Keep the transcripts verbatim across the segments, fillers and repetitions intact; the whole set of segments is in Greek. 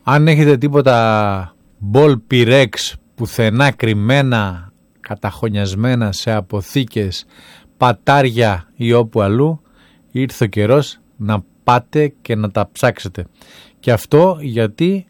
Αν έχετε τίποτα μπολ πυρέξ πουθενά κρυμμένα, καταχωνιασμένα σε αποθήκες, πατάρια ή όπου αλλού, ήρθε ο καιρός να πάτε και να τα ψάξετε. Και αυτό γιατί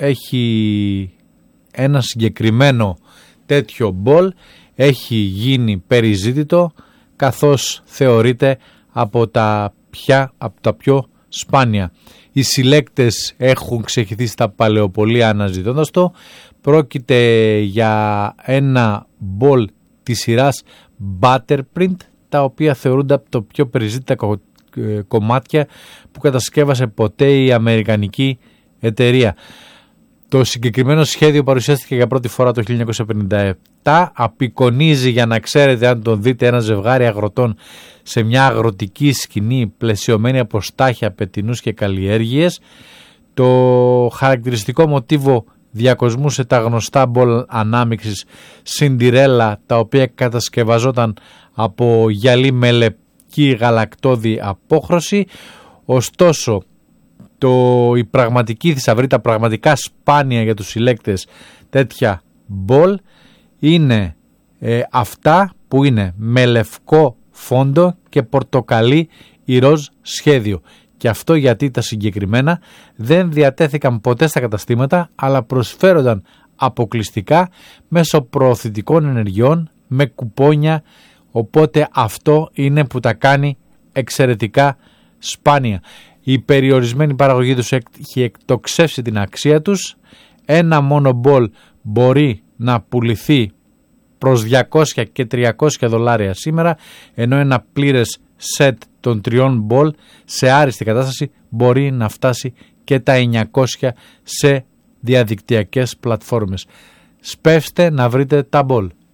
έχει ένα συγκεκριμένο τέτοιο μπολ, έχει γίνει περιζήτητο, καθώς θεωρείται από τα, πια, από τα πιο σπάνια. Οι συλλέκτες έχουν ξεχυθεί στα παλαιοπολία αναζητώντας το. Πρόκειται για ένα μπολ της σειράς Butterprint, τα οποία θεωρούνται από το πιο περιζήτητα κομμάτια που κατασκεύασε ποτέ η αμερικανική εταιρεία. Το συγκεκριμένο σχέδιο παρουσιάστηκε για πρώτη φορά το χίλια εννιακόσια πενήντα επτά. Απεικονίζει, για να ξέρετε αν τον δείτε, ένα ζευγάρι αγροτών σε μια αγροτική σκηνή πλαισιωμένη από στάχια, πετεινούς και καλλιέργειες. Το χαρακτηριστικό μοτίβο διακοσμούσε τα γνωστά μπολ ανάμειξης Σιντιρέλα, τα οποία κατασκευαζόταν από γυαλί με λευκή γαλακτώδη απόχρωση. Ωστόσο, το, η πραγματική θησαυρή, τα πραγματικά σπάνια για τους συλλέκτες τέτοια μπολ είναι ε, αυτά που είναι με λευκό φόντο και πορτοκαλί ή ροζ σχέδιο. Και αυτό γιατί τα συγκεκριμένα δεν διατέθηκαν ποτέ στα καταστήματα, αλλά προσφέρονταν αποκλειστικά μέσω προωθητικών ενεργειών με κουπόνια, οπότε αυτό είναι που τα κάνει εξαιρετικά σπάνια. Η περιορισμένη παραγωγή τους έχει εκτοξεύσει την αξία τους. Ένα μόνο μπολ μπορεί να πουληθεί προς διακόσια και τριακόσια δολάρια σήμερα, ενώ ένα πλήρες σετ των τριών μπολ σε άριστη κατάσταση μπορεί να φτάσει και τα εννιακόσια σε διαδικτυακές πλατφόρμες. Σπεύστε να βρείτε τα μπολ.